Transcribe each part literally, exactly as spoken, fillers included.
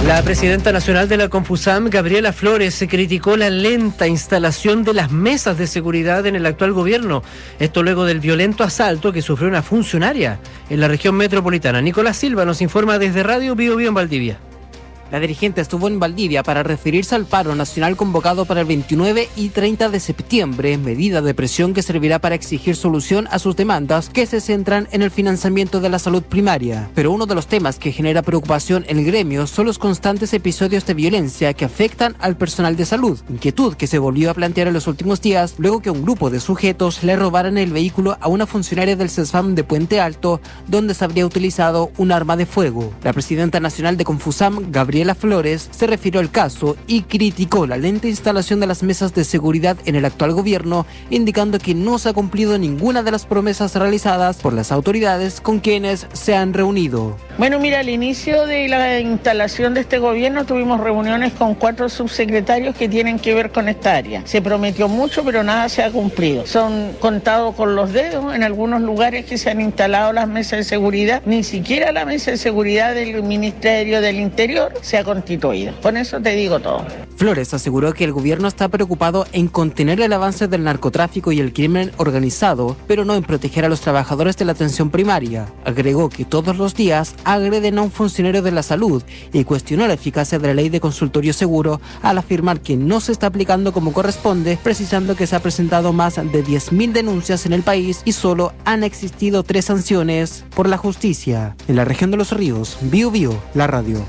La presidenta nacional de la Confusam, Gabriela Flores, se criticó la lenta instalación de las mesas de seguridad en el actual gobierno. Esto luego del violento asalto que sufrió una funcionaria en la región metropolitana. Nicolás Silva nos informa desde Radio Bio Bio en Valdivia. La dirigente estuvo en Valdivia para referirse al paro nacional convocado para el veintinueve y treinta de septiembre, medida de presión que servirá para exigir solución a sus demandas que se centran en el financiamiento de la salud primaria. Pero uno de los temas que genera preocupación en el gremio son los constantes episodios de violencia que afectan al personal de salud, inquietud que se volvió a plantear en los últimos días luego que un grupo de sujetos le robaran el vehículo a una funcionaria del CESFAM de Puente Alto, donde se habría utilizado un arma de fuego. La presidenta nacional de Confusam, Gabriela Gabriela Flores, se refirió al caso y criticó la lenta instalación de las mesas de seguridad en el actual gobierno, indicando que no se ha cumplido ninguna de las promesas realizadas por las autoridades con quienes se han reunido. Bueno, mira, al inicio de la instalación de este gobierno tuvimos reuniones con cuatro subsecretarios que tienen que ver con esta área. Se prometió mucho, pero nada se ha cumplido. Son contados con los dedos en algunos lugares que se han instalado las mesas de seguridad. Ni siquiera la mesa de seguridad del Ministerio del Interior se ha constituido. Con eso te digo todo. Flores aseguró que el gobierno está preocupado en contener el avance del narcotráfico y el crimen organizado, pero no en proteger a los trabajadores de la atención primaria. Agregó que todos los días agreden a un funcionario de la salud y cuestionó la eficacia de la ley de consultorio seguro al afirmar que no se está aplicando como corresponde, precisando que se ha presentado más de diez mil denuncias en el país y solo han existido tres sanciones por la justicia. En la región de Los Ríos, Bio Bio, la radio.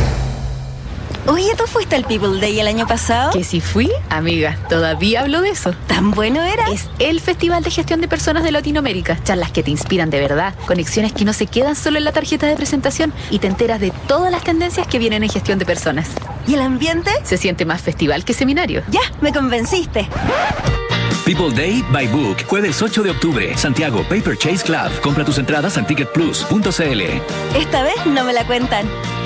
Oye, ¿tú fuiste al People Day el año pasado? ¿Que si fui? Amiga, todavía hablo de eso. ¿Tan bueno era? Es el Festival de Gestión de Personas de Latinoamérica. Charlas que te inspiran de verdad, conexiones que no se quedan solo en la tarjeta de presentación y te enteras de todas las tendencias que vienen en gestión de personas. ¿Y el ambiente? Se siente más festival que seminario. Ya, me convenciste. People Day by Book, jueves ocho de octubre, Santiago Paper Chase Club. Compra tus entradas en ticket plus punto c l. Esta vez no me la cuentan.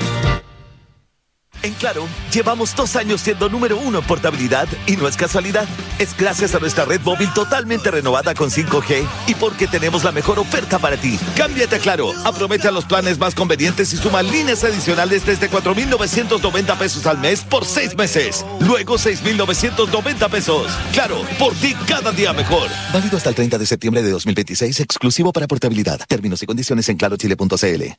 En Claro, llevamos dos años siendo número uno en portabilidad y no es casualidad. Es gracias a nuestra red móvil totalmente renovada con cinco G y porque tenemos la mejor oferta para ti. Cámbiate a Claro, aprovecha los planes más convenientes y suma líneas adicionales desde cuatro mil novecientos noventa pesos al mes por seis meses. Luego seis mil novecientos noventa pesos. Claro, por ti cada día mejor. Válido hasta el treinta de septiembre de dos mil veintiséis, exclusivo para portabilidad. Términos y condiciones en claro chile punto c l.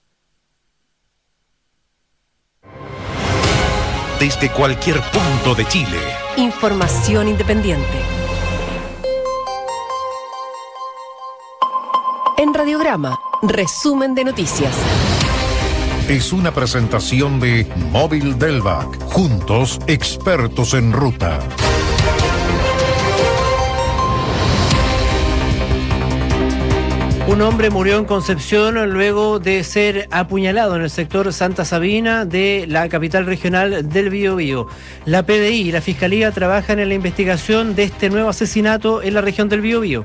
Desde cualquier punto de Chile. Información independiente. En Radiograma, resumen de noticias. Es una presentación de Móvil Delvac. Juntos, expertos en ruta. Un hombre murió en Concepción luego de ser apuñalado en el sector Santa Sabina de la capital regional del Biobío. La P D I y la Fiscalía trabajan en la investigación de este nuevo asesinato en la región del Biobío.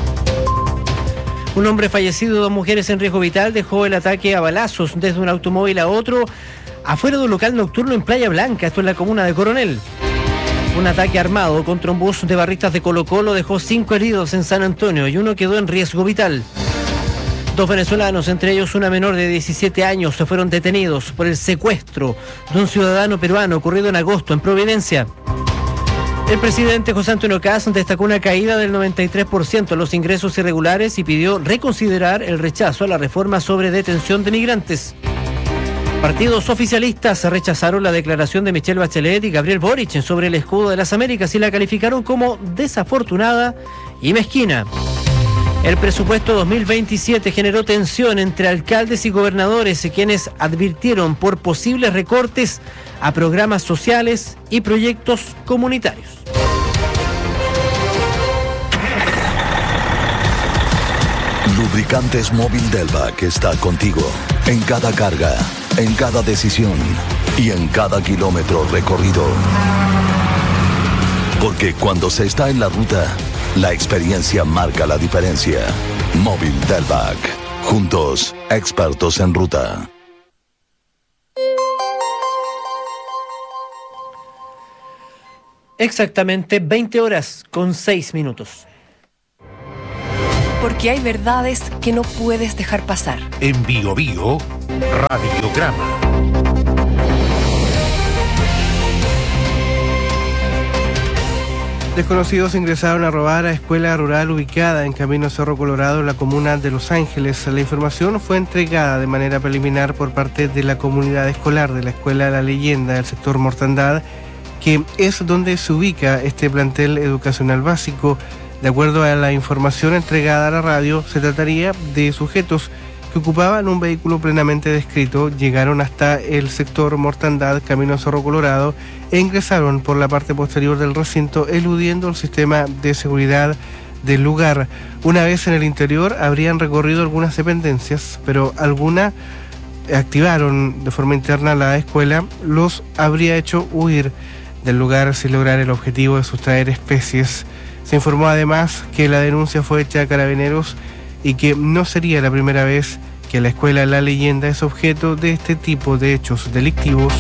Un hombre fallecido y dos mujeres en riesgo vital dejó el ataque a balazos desde un automóvil a otro afuera de un local nocturno en Playa Blanca, esto es la comuna de Coronel. Un ataque armado contra un bus de barristas de Colo Colo dejó cinco heridos en San Antonio y uno quedó en riesgo vital. Dos venezolanos, entre ellos una menor de diecisiete años, se fueron detenidos por el secuestro de un ciudadano peruano ocurrido en agosto en Providencia. El presidente José Antonio Kast destacó una caída del noventa y tres por ciento en los ingresos irregulares y pidió reconsiderar el rechazo a la reforma sobre detención de migrantes. Partidos oficialistas rechazaron la declaración de Michelle Bachelet y Gabriel Boric sobre el escudo de las Américas y la calificaron como desafortunada y mezquina. El presupuesto dos mil veintisiete generó tensión entre alcaldes y gobernadores, quienes advirtieron por posibles recortes a programas sociales y proyectos comunitarios. Lubricantes Móvil Delvac está contigo en cada carga, en cada decisión y en cada kilómetro recorrido. Porque cuando se está en la ruta, la experiencia marca la diferencia. Móvil Delvac. Juntos, expertos en ruta. Exactamente veinte horas con seis minutos. Porque hay verdades que no puedes dejar pasar. En Bio Bio, Radiograma. Desconocidos ingresaron a robar a escuela rural ubicada en Camino Cerro Colorado, en la comuna de Los Ángeles. La información fue entregada de manera preliminar por parte de la comunidad escolar de la Escuela La Leyenda del sector Mortandad, que es donde se ubica este plantel educacional básico. De acuerdo a la información entregada a la radio, se trataría de sujetos que ocupaban un vehículo plenamente descrito, llegaron hasta el sector Mortandad, Camino Cerro Colorado, e ingresaron por la parte posterior del recinto, eludiendo el sistema de seguridad del lugar. Una vez en el interior, habrían recorrido algunas dependencias, pero alguna activaron de forma interna la escuela, los habría hecho huir del lugar sin lograr el objetivo de sustraer especies. Se informó además que la denuncia fue hecha a Carabineros y que no sería la primera vez que la escuela La Leyenda es objeto de este tipo de hechos delictivos.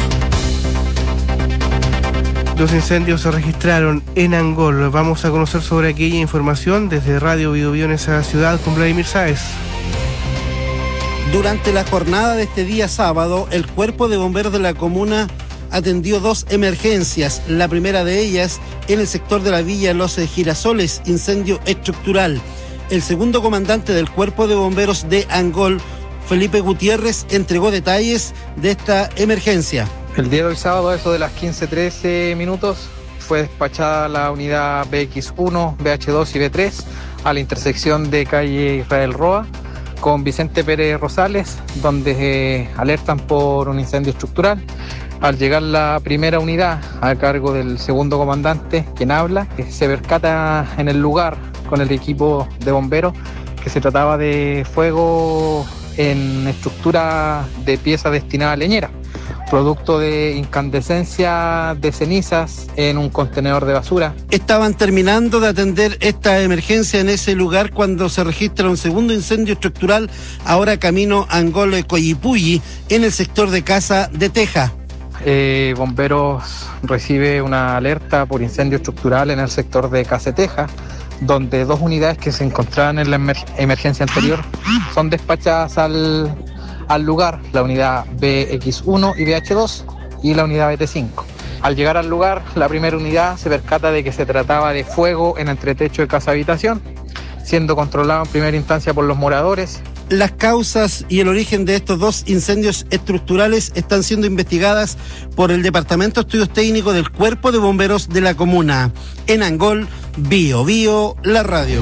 Dos incendios se registraron en Angol. Vamos a conocer sobre aquella información desde Radio Biobío en esa ciudad con Vladimir Sáez. Durante la jornada de este día sábado, el Cuerpo de Bomberos de la comuna atendió dos emergencias. La primera de ellas en el sector de la Villa Los Girasoles, incendio estructural. El segundo comandante del Cuerpo de Bomberos de Angol, Felipe Gutiérrez, entregó detalles de esta emergencia. El día de hoy sábado, a eso de las quince trece minutos, fue despachada la unidad B X uno, B H dos y B tres a la intersección de calle Israel Roa con Vicente Pérez Rosales, donde eh, alertan por un incendio estructural. Al llegar la primera unidad a cargo del segundo comandante, quien habla, que se percata en el lugar con el equipo de bomberos que se trataba de fuego en estructura de pieza destinada a leñera, producto de incandescencia de cenizas en un contenedor de basura. Estaban terminando de atender esta emergencia en ese lugar cuando se registra un segundo incendio estructural, ahora camino Angol Coyipulli, en el sector de Casa de Teja. Eh, bomberos recibe una alerta por incendio estructural en el sector de Casa de Teja, donde dos unidades que se encontraban en la emer- emergencia anterior son despachadas al, al lugar, la unidad B X uno y B H dos y la unidad B T cinco. Al llegar al lugar, la primera unidad se percata de que se trataba de fuego en entretecho de casa habitación, siendo controlado en primera instancia por los moradores. Las causas y el origen de estos dos incendios estructurales están siendo investigadas por el Departamento de Estudios Técnicos del Cuerpo de Bomberos de la comuna. En Angol, Bio Bio, la radio.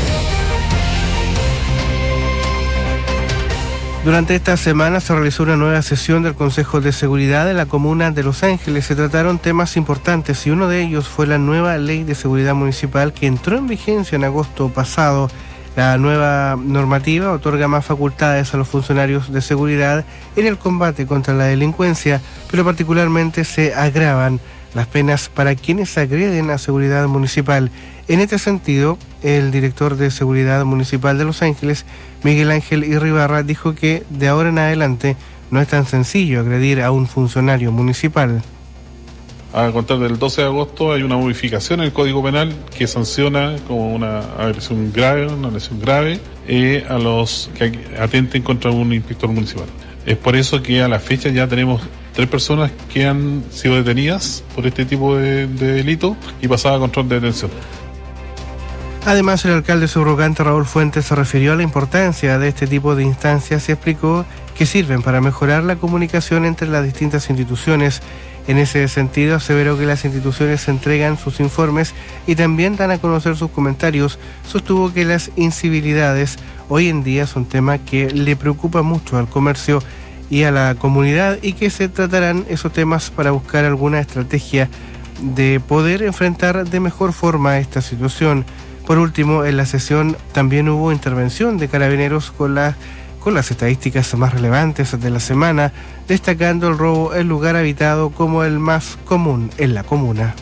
Durante esta semana se realizó una nueva sesión del Consejo de Seguridad de la comuna de Los Ángeles. Se trataron temas importantes y uno de ellos fue la nueva Ley de Seguridad Municipal que entró en vigencia en agosto pasado. La nueva normativa otorga más facultades a los funcionarios de seguridad en el combate contra la delincuencia, pero particularmente se agravan las penas para quienes agreden a seguridad municipal. En este sentido, el director de Seguridad Municipal de Los Ángeles, Miguel Ángel Irribarra, dijo que de ahora en adelante no es tan sencillo agredir a un funcionario municipal. A contar del doce de agosto hay una modificación en el Código Penal que sanciona como una agresión grave, una lesión grave eh, a los que atenten contra un inspector municipal. Es por eso que a la fecha ya tenemos tres personas que han sido detenidas por este tipo de, de delito y pasado a control de detención. Además, el alcalde subrogante Raúl Fuentes se refirió a la importancia de este tipo de instancias y explicó que sirven para mejorar la comunicación entre las distintas instituciones. En ese sentido, aseveró que las instituciones entregan sus informes y también dan a conocer sus comentarios. Sostuvo que las incivilidades hoy en día son tema que le preocupa mucho al comercio y a la comunidad y que se tratarán esos temas para buscar alguna estrategia de poder enfrentar de mejor forma esta situación. Por último, en la sesión también hubo intervención de Carabineros con la con las estadísticas más relevantes de la semana, destacando el robo en lugar habitado como el más común en la comuna.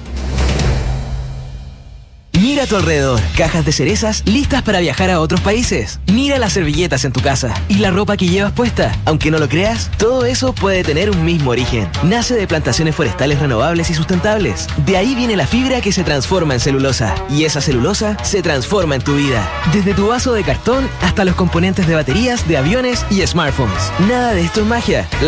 Mira a tu alrededor, cajas de cerezas listas para viajar a otros países. Mira las servilletas en tu casa y la ropa que llevas puesta. Aunque no lo creas, todo eso puede tener un mismo origen. Nace de plantaciones forestales renovables y sustentables. De ahí viene la fibra que se transforma en celulosa. Y esa celulosa se transforma en tu vida. Desde tu vaso de cartón hasta los componentes de baterías, de aviones y smartphones. Nada de esto es magia.